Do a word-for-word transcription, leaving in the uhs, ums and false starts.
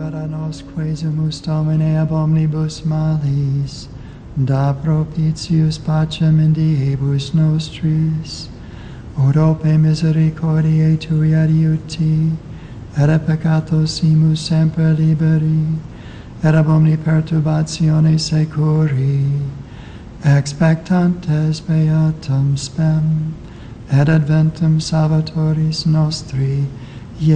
libera nos quesumus Domine ab omnibus malis, da propitius pacem in diebus nostris, ut ope misericordiae Tui adiuti, et a peccatos imus semper liberi, et ab omni perturbatione securi, expectantes beatum spem, et adventum Salvatoris nostri,